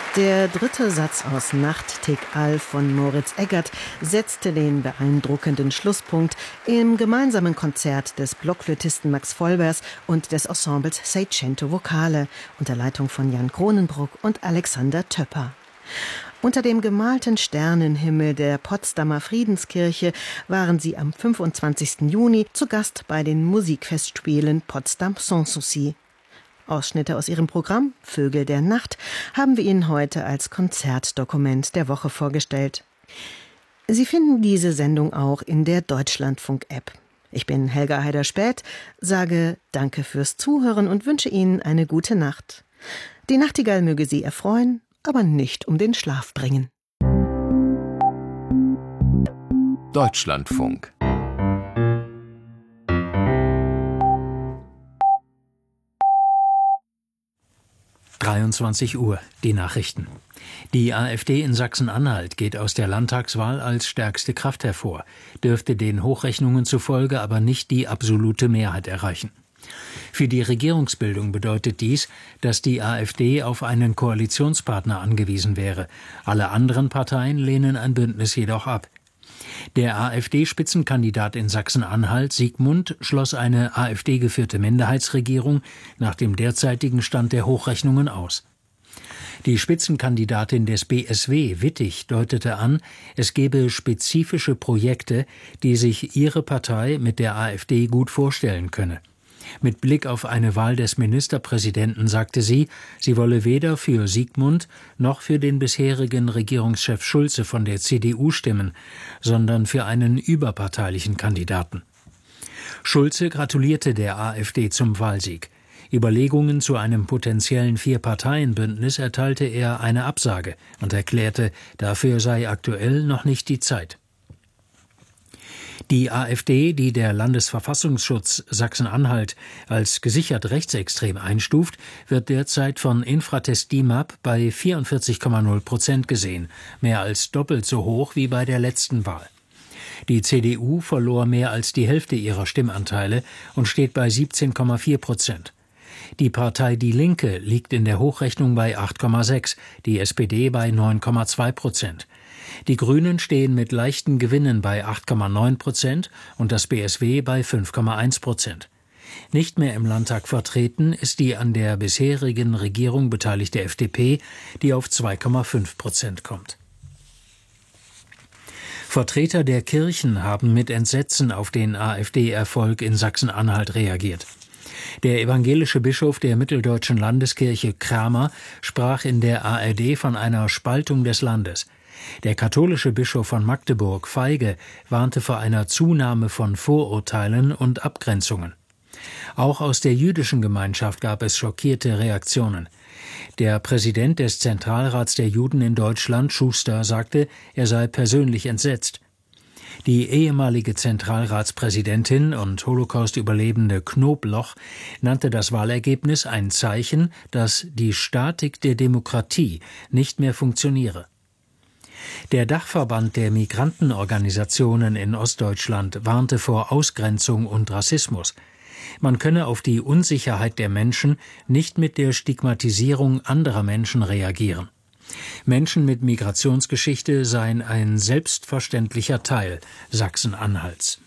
Der dritte Satz aus Nacht Tig All von Moritz Eggert setzte den beeindruckenden Schlusspunkt im gemeinsamen Konzert des Blockflötisten Max Vollbers und des Ensembles Seicento Vocale unter Leitung von Jan Kronenbruck und Alexander Töpper. Unter dem gemalten Sternenhimmel der Potsdamer Friedenskirche waren sie am 25. Juni zu Gast bei den Musikfestspielen Potsdam Sanssouci. Ausschnitte aus ihrem Programm Vögel der Nacht haben wir Ihnen heute als Konzertdokument der Woche vorgestellt. Sie finden diese Sendung auch in der Deutschlandfunk-App. Ich bin Helga Heider-Späth, sage Danke fürs Zuhören und wünsche Ihnen eine gute Nacht. Die Nachtigall möge Sie erfreuen, aber nicht um den Schlaf bringen. Deutschlandfunk 23 Uhr, die Nachrichten. Die AfD in Sachsen-Anhalt geht aus der Landtagswahl als stärkste Kraft hervor, dürfte den Hochrechnungen zufolge aber nicht die absolute Mehrheit erreichen. Für die Regierungsbildung bedeutet dies, dass die AfD auf einen Koalitionspartner angewiesen wäre. Alle anderen Parteien lehnen ein Bündnis jedoch ab. Der AfD-Spitzenkandidat in Sachsen-Anhalt, Siegmund, schloss eine AfD-geführte Minderheitsregierung nach dem derzeitigen Stand der Hochrechnungen aus. Die Spitzenkandidatin des BSW, Wittig, deutete an, es gebe spezifische Projekte, die sich ihre Partei mit der AfD gut vorstellen könne. Mit Blick auf eine Wahl des Ministerpräsidenten sagte sie, sie wolle weder für Siegmund noch für den bisherigen Regierungschef Schulze von der CDU stimmen, sondern für einen überparteilichen Kandidaten. Schulze gratulierte der AfD zum Wahlsieg. Überlegungen zu einem potenziellen Vier-Parteien-Bündnis erteilte er eine Absage und erklärte, dafür sei aktuell noch nicht die Zeit. Die AfD, die der Landesverfassungsschutz Sachsen-Anhalt als gesichert rechtsextrem einstuft, wird derzeit von Infratest DIMAP bei 44,0% gesehen, mehr als doppelt so hoch wie bei der letzten Wahl. Die CDU verlor mehr als die Hälfte ihrer Stimmanteile und steht bei 17,4%. Die Partei Die Linke liegt in der Hochrechnung bei 8,6%, die SPD bei 9,2%. Die Grünen stehen mit leichten Gewinnen bei 8,9% und das BSW bei 5,1%. Nicht mehr im Landtag vertreten ist die an der bisherigen Regierung beteiligte FDP, die auf 2,5% kommt. Vertreter der Kirchen haben mit Entsetzen auf den AfD-Erfolg in Sachsen-Anhalt reagiert. Der evangelische Bischof der Mitteldeutschen Landeskirche Kramer sprach in der ARD von einer Spaltung des Landes. Der katholische Bischof von Magdeburg, Feige, warnte vor einer Zunahme von Vorurteilen und Abgrenzungen. Auch aus der jüdischen Gemeinschaft gab es schockierte Reaktionen. Der Präsident des Zentralrats der Juden in Deutschland, Schuster, sagte, er sei persönlich entsetzt. Die ehemalige Zentralratspräsidentin und Holocaust-Überlebende Knobloch nannte das Wahlergebnis ein Zeichen, dass die Statik der Demokratie nicht mehr funktioniere. Der Dachverband der Migrantenorganisationen in Ostdeutschland warnte vor Ausgrenzung und Rassismus. Man könne auf die Unsicherheit der Menschen nicht mit der Stigmatisierung anderer Menschen reagieren. Menschen mit Migrationsgeschichte seien ein selbstverständlicher Teil Sachsen-Anhalts.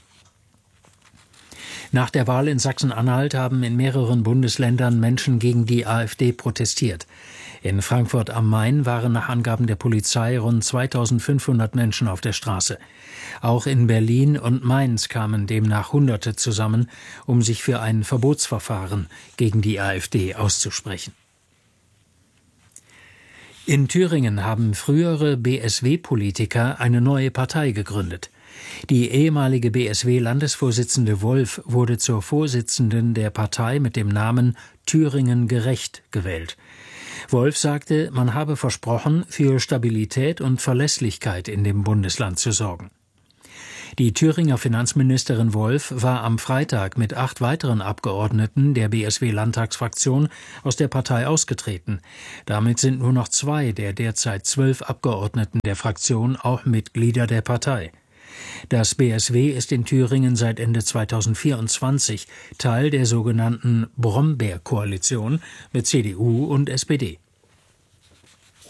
Nach der Wahl in Sachsen-Anhalt haben in mehreren Bundesländern Menschen gegen die AfD protestiert. In Frankfurt am Main waren nach Angaben der Polizei rund 2500 Menschen auf der Straße. Auch in Berlin und Mainz kamen demnach Hunderte zusammen, um sich für ein Verbotsverfahren gegen die AfD auszusprechen. In Thüringen haben frühere BSW-Politiker eine neue Partei gegründet. Die ehemalige BSW-Landesvorsitzende Wolf wurde zur Vorsitzenden der Partei mit dem Namen Thüringen gerecht gewählt. Wolf sagte, man habe versprochen, für Stabilität und Verlässlichkeit in dem Bundesland zu sorgen. Die Thüringer Finanzministerin Wolf war am Freitag mit 8 weiteren Abgeordneten der BSW-Landtagsfraktion aus der Partei ausgetreten. Damit sind nur noch 2 der derzeit 12 Abgeordneten der Fraktion auch Mitglieder der Partei. Das BSW ist in Thüringen seit Ende 2024 Teil der sogenannten Brombeer-Koalition mit CDU und SPD.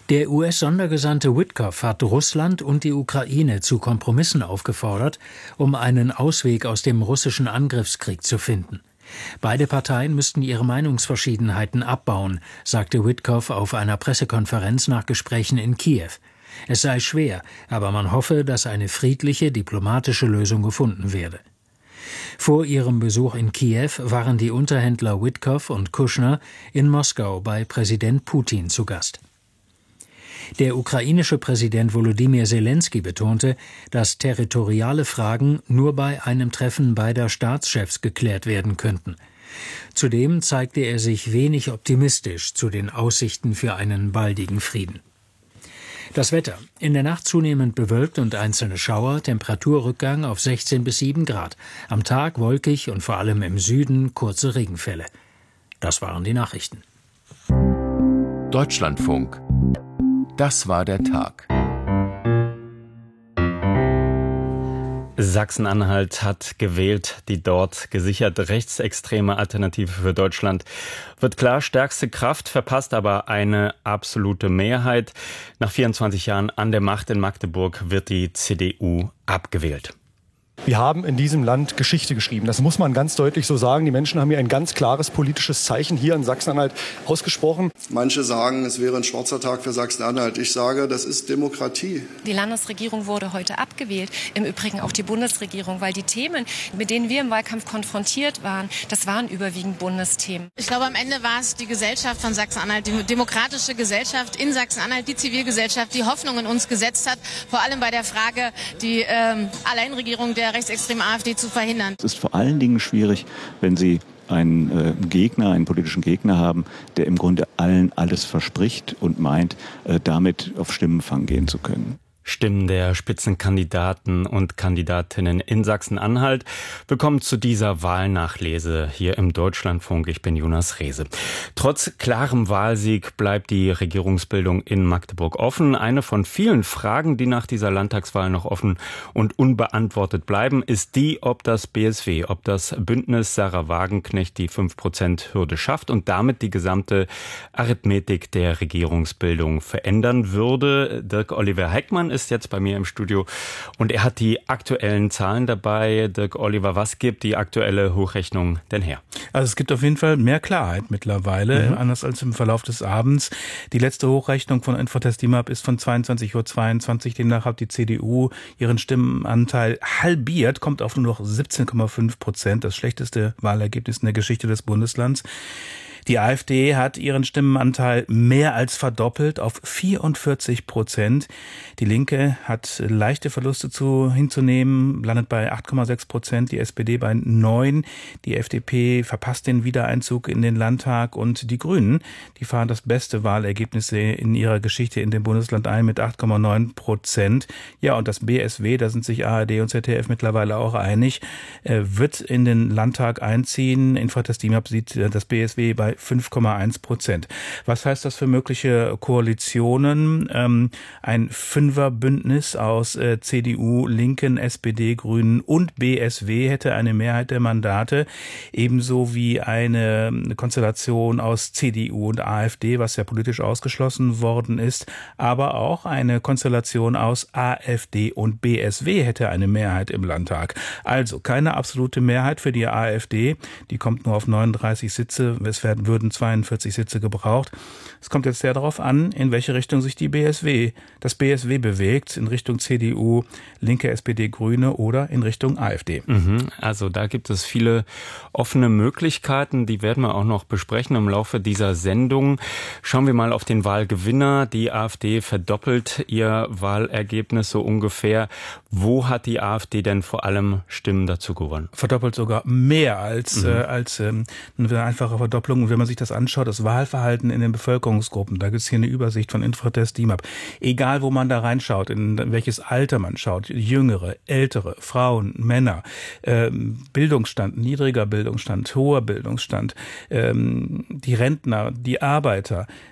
Der US-Sondergesandte Witkoff hat Russland und die Ukraine zu Kompromissen aufgefordert, um einen Ausweg aus dem russischen Angriffskrieg zu finden. Beide Parteien müssten ihre Meinungsverschiedenheiten abbauen, sagte Witkoff auf einer Pressekonferenz nach Gesprächen in Kiew. Es sei schwer, aber man hoffe, dass eine friedliche, diplomatische Lösung gefunden werde. Vor ihrem Besuch in Kiew waren die Unterhändler Witkoff und Kushner in Moskau bei Präsident Putin zu Gast. Der ukrainische Präsident Volodymyr Selenskyj betonte, dass territoriale Fragen nur bei einem Treffen beider Staatschefs geklärt werden könnten. Zudem zeigte er sich wenig optimistisch zu den Aussichten für einen baldigen Frieden. Das Wetter. In der Nacht zunehmend bewölkt und einzelne Schauer, Temperaturrückgang auf 16 bis 7 Grad. Am Tag wolkig und vor allem im Süden kurze Regenfälle. Das waren die Nachrichten. Deutschlandfunk. Das war der Tag. Sachsen-Anhalt hat gewählt, die dort gesichert rechtsextreme Alternative für Deutschland. Wird klar, stärkste Kraft, verpasst aber eine absolute Mehrheit. Nach 24 Jahren an der Macht in Magdeburg wird die CDU abgewählt. Wir haben in diesem Land Geschichte geschrieben. Das muss man ganz deutlich so sagen. Die Menschen haben hier ein ganz klares politisches Zeichen hier in Sachsen-Anhalt ausgesprochen. Manche sagen, es wäre ein schwarzer Tag für Sachsen-Anhalt. Ich sage, das ist Demokratie. Die Landesregierung wurde heute abgewählt, im Übrigen auch die Bundesregierung, weil die Themen, mit denen wir im Wahlkampf konfrontiert waren, das waren überwiegend Bundesthemen. Ich glaube, am Ende war es die Gesellschaft von Sachsen-Anhalt, die demokratische Gesellschaft in Sachsen-Anhalt, die Zivilgesellschaft, die Hoffnung in uns gesetzt hat, vor allem bei der Frage, die Alleinregierung der rechtsextremen AfD zu verhindern. Es ist vor allen Dingen schwierig, wenn Sie einen Gegner, einen politischen Gegner haben, der im Grunde allen alles verspricht und meint, damit auf Stimmenfang gehen zu können. Stimmen der Spitzenkandidaten und Kandidatinnen in Sachsen-Anhalt. Willkommen zu dieser Wahlnachlese hier im Deutschlandfunk. Ich bin Jonas Rehse. Trotz klarem Wahlsieg bleibt die Regierungsbildung in Magdeburg offen. Eine von vielen Fragen, die nach dieser Landtagswahl noch offen und unbeantwortet bleiben, ist die, ob das BSW, ob das Bündnis Sarah Wagenknecht die 5%-Hürde schafft und damit die gesamte Arithmetik der Regierungsbildung verändern würde. Dirk-Oliver Heckmann ist jetzt bei mir im Studio und er hat die aktuellen Zahlen dabei. Dirk-Oliver, was gibt die aktuelle Hochrechnung denn her? Also es gibt auf jeden Fall mehr Klarheit mittlerweile, anders als im Verlauf des Abends. Die letzte Hochrechnung von Infratest DIMAP ist von 22:22 Uhr. Demnach hat die CDU ihren Stimmenanteil halbiert, kommt auf nur noch 17,5%, das schlechteste Wahlergebnis in der Geschichte des Bundeslands. Die AfD hat ihren Stimmenanteil mehr als verdoppelt auf 44%. Die Linke hat leichte Verluste hinzunehmen, landet bei 8,6%, die SPD bei 9%. Die FDP verpasst den Wiedereinzug in den Landtag und die Grünen, die fahren das beste Wahlergebnis in ihrer Geschichte in dem Bundesland ein mit 8,9%. Ja, und das BSW, da sind sich ARD und ZDF mittlerweile auch einig, wird in den Landtag einziehen. Infratest DIMAP sieht das BSW bei 5,1%. Was heißt das für mögliche Koalitionen? Ein Fünferbündnis aus CDU, Linken, SPD, Grünen und BSW hätte eine Mehrheit der Mandate, ebenso wie eine Konstellation aus CDU und AfD, was ja politisch ausgeschlossen worden ist, aber auch eine Konstellation aus AfD und BSW hätte eine Mehrheit im Landtag. Also keine absolute Mehrheit für die AfD, die kommt nur auf 39 Sitze, es würden 42 Sitze gebraucht. Es kommt jetzt sehr darauf an, in welche Richtung sich das BSW bewegt, in Richtung CDU, Linke, SPD, Grüne oder in Richtung AfD. Also da gibt es viele offene Möglichkeiten, die werden wir auch noch besprechen im Laufe dieser Sendung. Schauen wir mal auf den Wahlgewinner. Die AfD verdoppelt ihr Wahlergebnis so ungefähr. Wo hat die AfD denn vor allem Stimmen dazu gewonnen? Verdoppelt sogar mehr als eine einfache Verdopplung. Wenn man sich das anschaut, das Wahlverhalten in den Bevölkerungsgruppen, da gibt es hier eine Übersicht von Infratest DIMAP. Egal, wo man da reinschaut, in welches Alter man schaut, jüngere, ältere, Frauen, Männer, Bildungsstand, niedriger Bildungsstand, hoher Bildungsstand, die Rentner, die Arbeiter,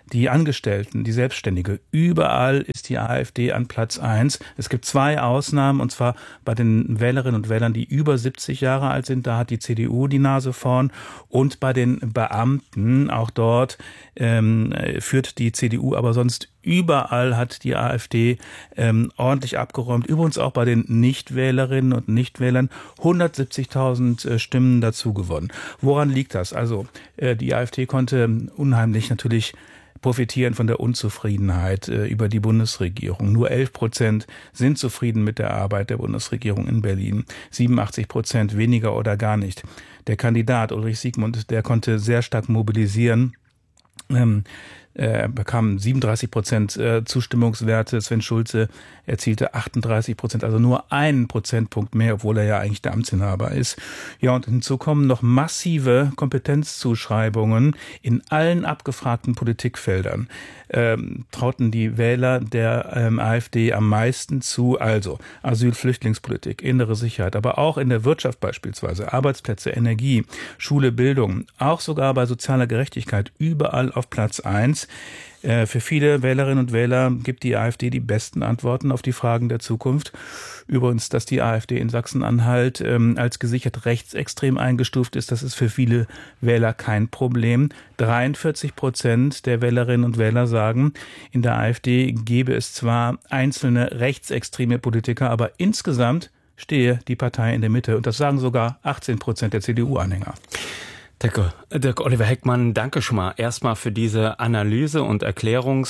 die Angestellten, die Selbstständige. Überall ist die AfD an Platz 1. Es gibt 2 Ausnahmen, und zwar bei den Wählerinnen und Wählern, die über 70 Jahre alt sind. Da hat die CDU die Nase vorn. Und bei den Beamten, auch dort führt die CDU, aber sonst überall hat die AfD ordentlich abgeräumt. Übrigens auch bei den Nichtwählerinnen und Nichtwählern 170.000 Stimmen dazu gewonnen. Woran liegt das? Also die AfD konnte unheimlich natürlich profitieren von der Unzufriedenheit über die Bundesregierung. Nur 11% sind zufrieden mit der Arbeit der Bundesregierung in Berlin. 87% weniger oder gar nicht. Der Kandidat Ulrich Siegmund, der konnte sehr stark mobilisieren. Er bekam 37% Zustimmungswerte. Sven Schulze erzielte 38%, also nur 1 Prozentpunkt mehr, obwohl er ja eigentlich der Amtsinhaber ist. Ja, und hinzu kommen noch massive Kompetenzzuschreibungen in allen abgefragten Politikfeldern. Trauten die Wähler der AfD am meisten zu, also Asyl-, Flüchtlingspolitik, innere Sicherheit, aber auch in der Wirtschaft beispielsweise, Arbeitsplätze, Energie, Schule, Bildung, auch sogar bei sozialer Gerechtigkeit, überall auf Platz 1. Für viele Wählerinnen und Wähler gibt die AfD die besten Antworten auf die Fragen der Zukunft. Übrigens, dass die AfD in Sachsen-Anhalt als gesichert rechtsextrem eingestuft ist, das ist für viele Wähler kein Problem. 43% der Wählerinnen und Wähler sagen, in der AfD gäbe es zwar einzelne rechtsextreme Politiker, aber insgesamt stehe die Partei in der Mitte. Und das sagen sogar 18% der CDU-Anhänger. Dirk Oliver Heckmann, danke schon mal erstmal für diese Analyse und Erklärungen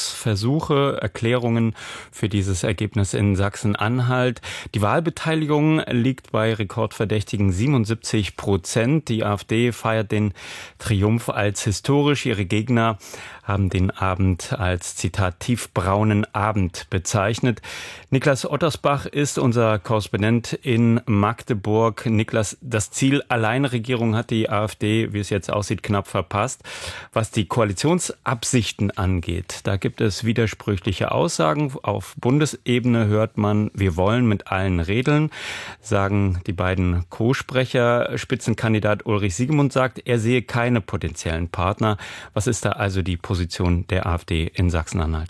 für dieses Ergebnis in Sachsen-Anhalt. Die Wahlbeteiligung liegt bei rekordverdächtigen 77%. Die AfD feiert den Triumph als historisch. Ihre Gegner haben den Abend als, Zitat, tiefbraunen Abend bezeichnet. Niklas Ottersbach ist unser Korrespondent in Magdeburg. Niklas, das Ziel Alleinregierung hat die AfD, wie es jetzt aussieht, knapp verpasst. Was die Koalitionsabsichten angeht, da gibt es widersprüchliche Aussagen. Auf Bundesebene hört man, wir wollen mit allen regeln, sagen die beiden Co-Sprecher. Spitzenkandidat Ulrich Siegmund sagt, er sehe keine potenziellen Partner. Was ist da also die Position der AfD in Sachsen-Anhalt?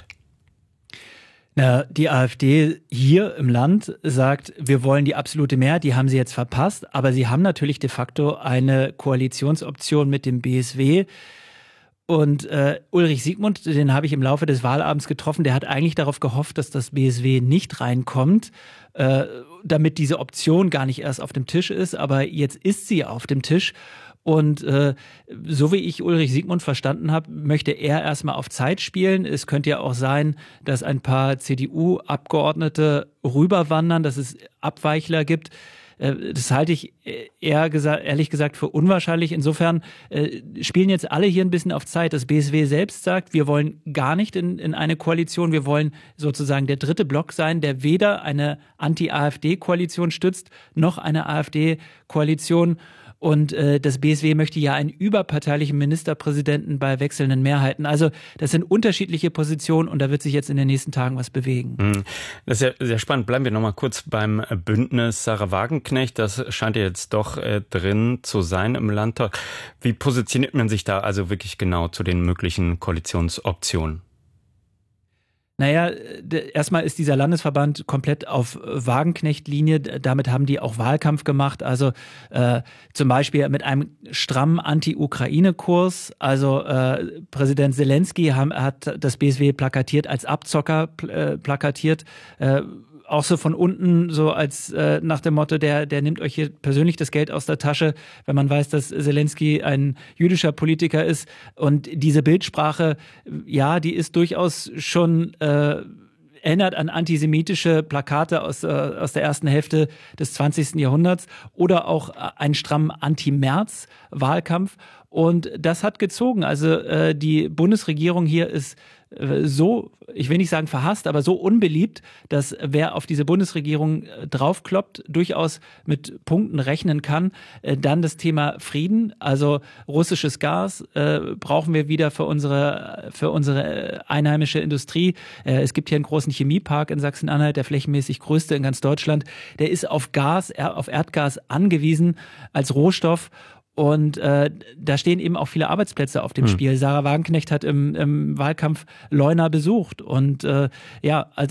Die AfD hier im Land sagt, wir wollen die absolute Mehrheit, die haben sie jetzt verpasst, aber sie haben natürlich de facto eine Koalitionsoption mit dem BSW. Und Ulrich Siegmund, den habe ich im Laufe des Wahlabends getroffen, der hat eigentlich darauf gehofft, dass das BSW nicht reinkommt, damit diese Option gar nicht erst auf dem Tisch ist, aber jetzt ist sie auf dem Tisch. Und so wie ich Ulrich Siegmund verstanden habe, möchte er erstmal auf Zeit spielen. Es könnte ja auch sein, dass ein paar CDU-Abgeordnete rüberwandern, dass es Abweichler gibt. Das halte ich ehrlich gesagt für unwahrscheinlich. Insofern spielen jetzt alle hier ein bisschen auf Zeit. Das BSW selbst sagt, wir wollen gar nicht in eine Koalition. Wir wollen sozusagen der dritte Block sein, der weder eine Anti-AfD-Koalition stützt, noch eine AfD-Koalition. Und das BSW möchte ja einen überparteilichen Ministerpräsidenten bei wechselnden Mehrheiten. Also das sind unterschiedliche Positionen und da wird sich jetzt in den nächsten Tagen was bewegen. Das ist ja sehr spannend. Bleiben wir noch mal kurz beim Bündnis Sahra Wagenknecht. Das scheint ja jetzt doch drin zu sein im Landtag. Wie positioniert man sich da also wirklich genau zu den möglichen Koalitionsoptionen? Naja, erstmal ist dieser Landesverband komplett auf Wagenknecht-Linie. Damit haben die auch Wahlkampf gemacht. Also zum Beispiel mit einem strammen Anti-Ukraine-Kurs. Also Präsident Zelensky hat das BSW plakatiert, als Abzocker plakatiert. Auch so von unten, so als nach dem Motto, der nimmt euch hier persönlich das Geld aus der Tasche, wenn man weiß, dass Zelensky ein jüdischer Politiker ist. Und diese Bildsprache, ja, die ist durchaus schon erinnert an antisemitische Plakate aus der ersten Hälfte des 20. Jahrhunderts oder auch einen strammen Anti-Merz-Wahlkampf. Und das hat gezogen. Also die Bundesregierung hier ist so, ich will nicht sagen verhasst, aber so unbeliebt, dass wer auf diese Bundesregierung draufkloppt, durchaus mit Punkten rechnen kann. Dann das Thema Frieden, also russisches Gas brauchen wir wieder für unsere einheimische Industrie. Es gibt hier einen großen Chemiepark in Sachsen-Anhalt, der flächenmäßig größte in ganz Deutschland. Der ist auf Gas, auf Erdgas angewiesen als Rohstoff. Und da stehen eben auch viele Arbeitsplätze auf dem Spiel. Sarah Wagenknecht hat im Wahlkampf Leuna besucht und